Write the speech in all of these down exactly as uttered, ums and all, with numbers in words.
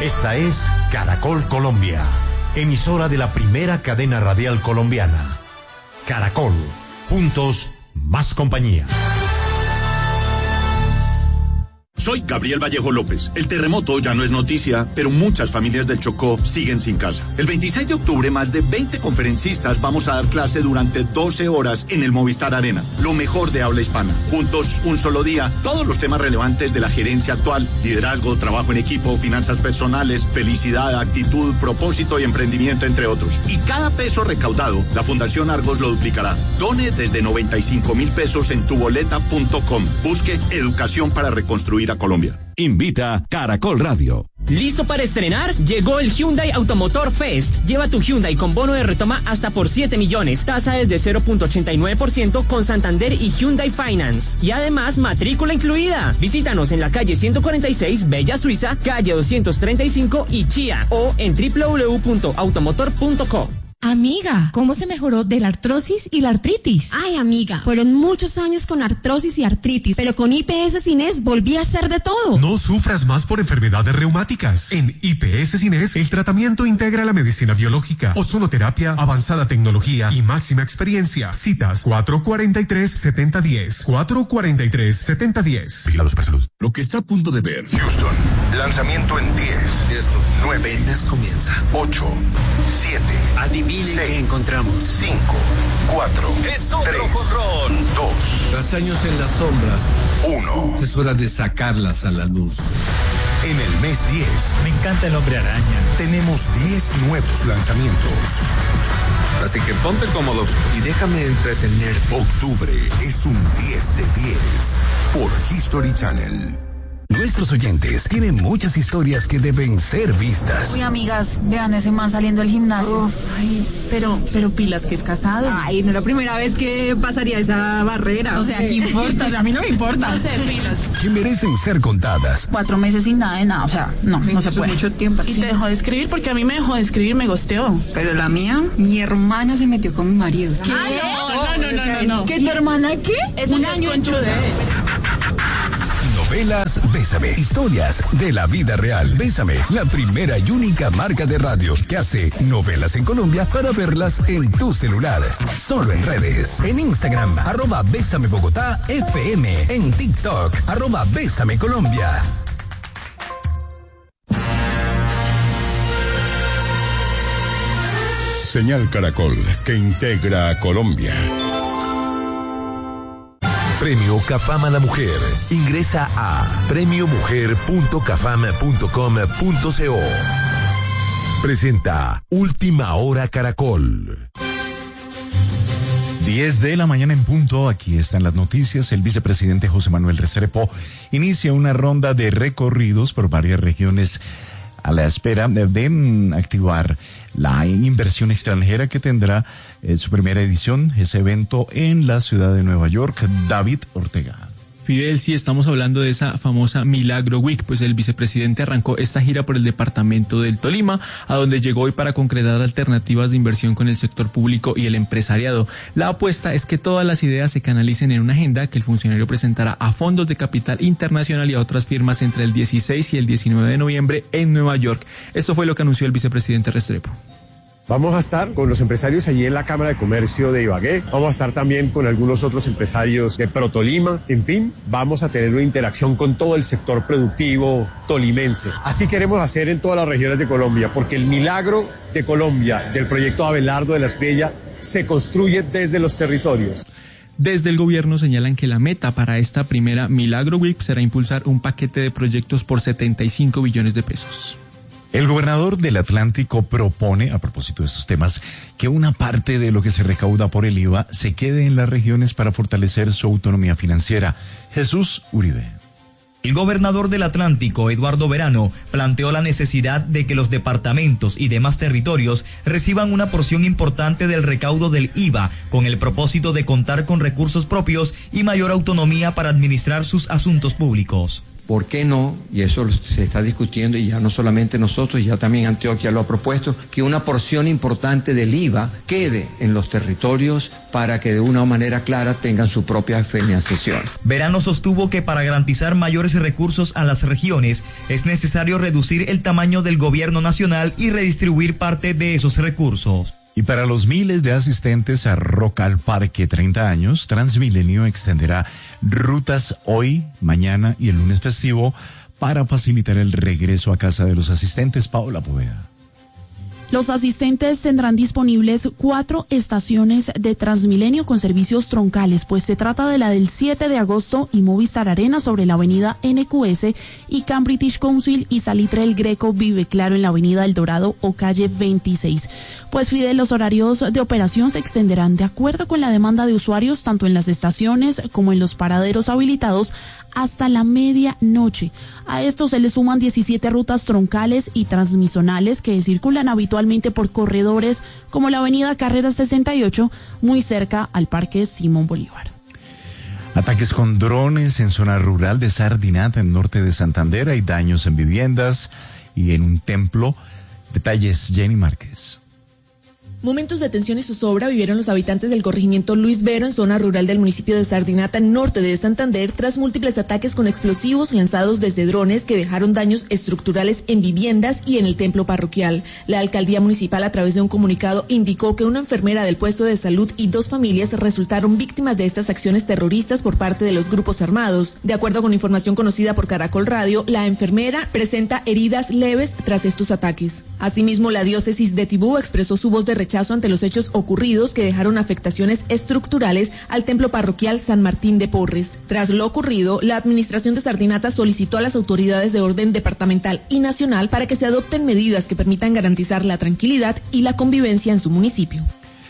Esta es Caracol Colombia, emisora de la primera cadena radial colombiana. Caracol, juntos, más compañía. Soy Gabriel Vallejo López. El terremoto ya no es noticia, pero muchas familias del Chocó siguen sin casa. El veintiséis de octubre, más de veinte conferencistas vamos a dar clase durante doce horas en el Movistar Arena. Lo mejor de habla hispana. Juntos, un solo día, todos los temas relevantes de la gerencia actual: liderazgo, trabajo en equipo, finanzas personales, felicidad, actitud, propósito y emprendimiento, entre otros. Y cada peso recaudado, la Fundación Argos lo duplicará. Done desde noventa y cinco mil pesos en tuboleta punto com. Busque educación para reconstruir a Colombia. Invita Caracol Radio. ¿Listo para estrenar? Llegó el Hyundai Automotor Fest. Lleva tu Hyundai con bono de retoma hasta por siete millones. Tasa desde cero punto ochenta y nueve por ciento con Santander y Hyundai Finance. Y además, matrícula incluida. Visítanos en la calle ciento cuarenta y seis, Bella Suiza, calle doscientos treinta y cinco y Chía, o en doble u doble u doble u punto automotor punto co. Amiga, ¿cómo se mejoró de la artrosis y la artritis? Ay, amiga, fueron muchos años con artrosis y artritis, pero con I P S Cines volví a hacer de todo. No sufras más por enfermedades reumáticas. En I P S Cines, el tratamiento integra la medicina biológica, ozonoterapia, avanzada tecnología y máxima experiencia. Citas cuatro cuatro tres, siete cero uno cero, cuatro cuatro tres, siete cero uno cero. Vigilados por salud. Lo que está a punto de ver. Houston, lanzamiento en diez. Esto, nueve. Apenas comienza. ocho, siete. Adivinen qué encontramos. cinco, cuatro. Es otro tres, jonrón. dos. Tras años en las sombras. uno. Es hora de sacarlas a la luz. En el mes diez, me encanta el Hombre Araña. Tenemos diez nuevos lanzamientos. Así que ponte cómodo y déjame entretener. Octubre es un diez de diez por History Channel. Nuestros oyentes tienen muchas historias que deben ser vistas. Uy, amigas, vean ese man saliendo del gimnasio. Oh, ay, pero, pero pilas que es casado. Ay, no es la primera vez que pasaría esa barrera. O sea, ¿qué importa? O sea, a mí no me importa. No sé, pilas. Que merecen ser contadas. Cuatro meses sin nada de nada, o sea, no, no se puede. Mucho tiempo. Y sí. te dejó de escribir porque a mí me dejó de escribir, me gosteó. Pero la mía, mi hermana se metió con mi marido. ¿Qué? Ay, no, no, no, no, no. ¿Qué, tu hermana qué? Es un año en Novelas Bésame. Historias de la vida real. Bésame, la primera y única marca de radio que hace novelas en Colombia para verlas en tu celular. Solo en redes. En Instagram, arroba Bésame Bogotá F M. En TikTok, arroba Bésame Colombia. Señal Caracol, que integra a Colombia. Premio Cafam a la Mujer. Ingresa a premio mujer punto cafam punto com punto co. Presenta Última Hora Caracol. diez de la mañana en punto, aquí están las noticias. El vicepresidente José Manuel Restrepo inicia una ronda de recorridos por varias regiones a la espera de, de activar la inversión extranjera que tendrá eh, su primera edición, ese evento en la ciudad de Nueva York. David Ortega. Fidel, sí, estamos hablando de esa famosa Milagro Week, pues el vicepresidente arrancó esta gira por el departamento del Tolima, a donde llegó hoy para concretar alternativas de inversión con el sector público y el empresariado. La apuesta es que todas las ideas se canalicen en una agenda que el funcionario presentará a fondos de capital internacional y a otras firmas entre el dieciséis y el diecinueve de noviembre en Nueva York. Esto fue lo que anunció el vicepresidente Restrepo. Vamos a estar con los empresarios allí en la Cámara de Comercio de Ibagué, vamos a estar también con algunos otros empresarios de Protolima, en fin, vamos a tener una interacción con todo el sector productivo tolimense. Así queremos hacer en todas las regiones de Colombia, porque el milagro de Colombia, del proyecto Abelardo de la Espriella, se construye desde los territorios. Desde el gobierno señalan que la meta para esta primera Milagro Week será impulsar un paquete de proyectos por setenta y cinco billones de pesos. El gobernador del Atlántico propone, a propósito de estos temas, que una parte de lo que se recauda por el I V A se quede en las regiones para fortalecer su autonomía financiera. Jesús Uribe. El gobernador del Atlántico, Eduardo Verano, planteó la necesidad de que los departamentos y demás territorios reciban una porción importante del recaudo del I V A, con el propósito de contar con recursos propios y mayor autonomía para administrar sus asuntos públicos. ¿por qué no? Y eso se está discutiendo y ya no solamente nosotros, ya también Antioquia lo ha propuesto, que una porción importante del I V A quede en los territorios para que de una manera clara tengan su propia financiación. Verano sostuvo que para garantizar mayores recursos a las regiones es necesario reducir el tamaño del gobierno nacional y redistribuir parte de esos recursos. Y para los miles de asistentes a Rock al Parque treinta años, Transmilenio extenderá rutas hoy, mañana y el lunes festivo para facilitar el regreso a casa de los asistentes. Paola Poveda. Los asistentes tendrán disponibles cuatro estaciones de Transmilenio con servicios troncales, pues se trata de la del siete de agosto y Movistar Arena sobre la avenida N Q S y Camp British Council y Salitre El Greco Vive Claro en la avenida El Dorado o calle veintiséis. Pues Fidel, los horarios de operación se extenderán de acuerdo con la demanda de usuarios tanto en las estaciones como en los paraderos habilitados hasta la medianoche. A esto se le suman diecisiete rutas troncales y transmisonales que circulan habitualmente por corredores como la avenida Carrera sesenta y ocho, muy cerca al Parque Simón Bolívar. Ataques con drones en zona rural de Sardinata, en norte de Santander. Hay daños en viviendas y en un templo. Detalles, Jenny Márquez. Momentos de tensión y zozobra vivieron los habitantes del corregimiento Luis Vero en zona rural del municipio de Sardinata, norte de Santander, tras múltiples ataques con explosivos lanzados desde drones que dejaron daños estructurales en viviendas y en el templo parroquial. La alcaldía municipal, a través de un comunicado, indicó que una enfermera del puesto de salud y dos familias resultaron víctimas de estas acciones terroristas por parte de los grupos armados. De acuerdo con información conocida por Caracol Radio, la enfermera presenta heridas leves tras estos ataques. Asimismo, la diócesis de Tibú expresó su voz de rechazo ante los hechos ocurridos que dejaron afectaciones estructurales al templo parroquial San Martín de Porres. Tras lo ocurrido, la administración de Sardinata solicitó a las autoridades de orden departamental y nacional para que se adopten medidas que permitan garantizar la tranquilidad y la convivencia en su municipio.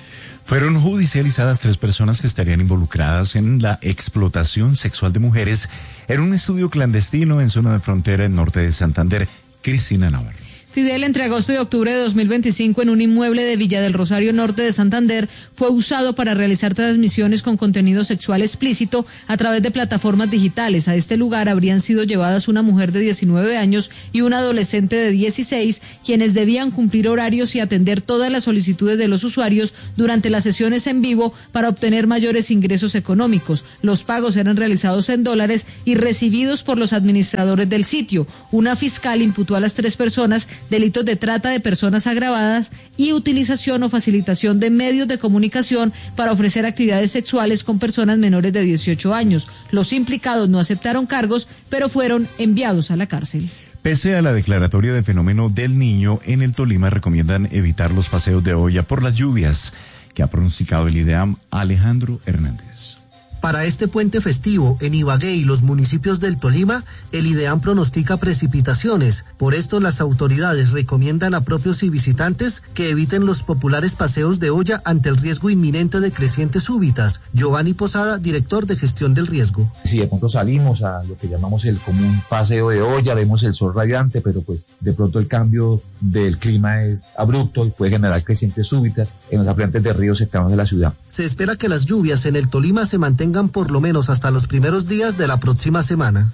Fueron judicializadas tres personas que estarían involucradas en la explotación sexual de mujeres en un estudio clandestino en zona de frontera en norte de Santander. Cristina Navarro. Fidel, entre agosto y octubre de dos mil veinticinco, en un inmueble de Villa del Rosario, norte de Santander, fue usado para realizar transmisiones con contenido sexual explícito a través de plataformas digitales. A este lugar habrían sido llevadas una mujer de diecinueve años y un adolescente de dieciséis, quienes debían cumplir horarios y atender todas las solicitudes de los usuarios durante las sesiones en vivo para obtener mayores ingresos económicos. Los pagos eran realizados en dólares y recibidos por los administradores del sitio. Una fiscal imputó a las tres personas delitos de trata de personas agravadas y utilización o facilitación de medios de comunicación para ofrecer actividades sexuales con personas menores de dieciocho años. Los implicados no aceptaron cargos, pero fueron enviados a la cárcel. Pese a la declaratoria de fenómeno del Niño, en el Tolima recomiendan evitar los paseos de olla por las lluvias, que ha pronosticado el IDEAM. Alejandro Hernández. Para este puente festivo, en Ibagué y los municipios del Tolima, el IDEAM pronostica precipitaciones. Por esto, las autoridades recomiendan a propios y visitantes que eviten los populares paseos de olla ante el riesgo inminente de crecientes súbitas. Giovanni Posada, director de gestión del riesgo. Si de pronto salimos a lo que llamamos el común paseo de olla, vemos el sol radiante, pero pues de pronto el cambio del clima es abrupto y puede generar crecientes súbitas en los afluentes de ríos cercanos de la ciudad. Se espera que las lluvias en el Tolima se mantengan por lo menos hasta los primeros días de la próxima semana.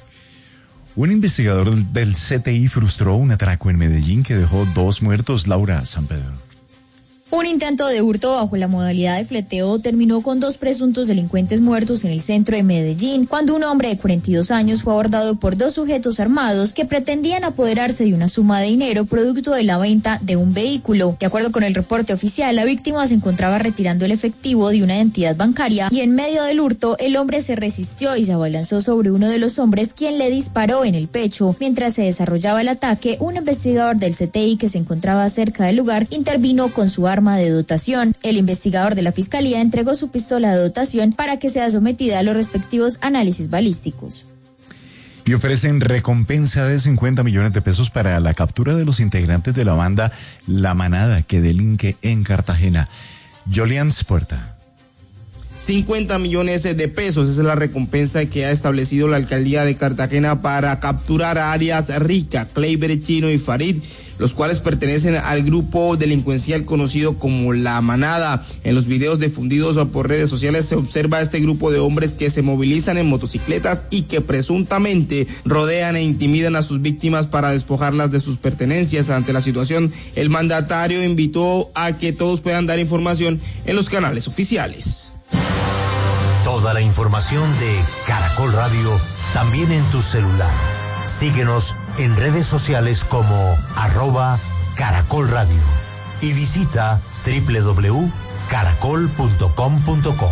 Un investigador del C T I frustró un atraco en Medellín que dejó dos muertos. Laura San Pedro. Un intento de hurto bajo la modalidad de fleteo terminó con dos presuntos delincuentes muertos en el centro de Medellín, cuando un hombre de cuarenta y dos años fue abordado por dos sujetos armados que pretendían apoderarse de una suma de dinero producto de la venta de un vehículo. De acuerdo con el reporte oficial, la víctima se encontraba retirando el efectivo de una entidad bancaria y en medio del hurto el hombre se resistió y se abalanzó sobre uno de los hombres, quien le disparó en el pecho. Mientras se desarrollaba el ataque, un investigador del C T I que se encontraba cerca del lugar intervino con su arma de dotación. El investigador de la Fiscalía entregó su pistola de dotación para que sea sometida a los respectivos análisis balísticos. Y ofrecen recompensa de cincuenta millones de pesos para la captura de los integrantes de la banda La Manada, que delinque en Cartagena. Jolians Puerta. cincuenta millones de pesos. Esa es la recompensa que ha establecido la alcaldía de Cartagena para capturar a alias Rica, Kleiber, Chino y Farid, los cuales pertenecen al grupo delincuencial conocido como La Manada. En los videos difundidos por redes sociales se observa a este grupo de hombres que se movilizan en motocicletas y que presuntamente rodean e intimidan a sus víctimas para despojarlas de sus pertenencias. Ante la situación, el mandatario invitó a que todos puedan dar información en los canales oficiales. Toda la información de Caracol Radio también en tu celular. Síguenos en redes sociales como arroba Caracol Radio y visita doble u doble u doble u punto caracol punto com punto co.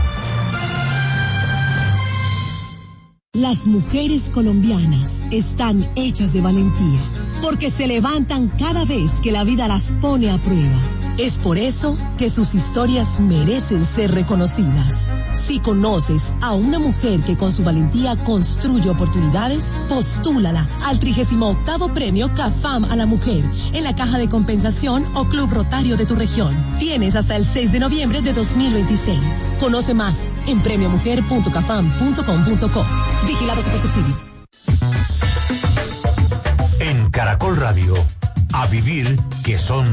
Las mujeres colombianas están hechas de valentía, porque se levantan cada vez que la vida las pone a prueba. Es por eso que sus historias merecen ser reconocidas. Si conoces a una mujer que con su valentía construye oportunidades, postúlala al trigésimo octavo premio CAFAM a la mujer en la Caja de Compensación o Club Rotario de tu región. Tienes hasta el seis de noviembre de dos mil veintiséis. Conoce más en premio mujer punto cafam punto com punto co. Vigilado Supersubsidio. En Caracol Radio, a vivir que son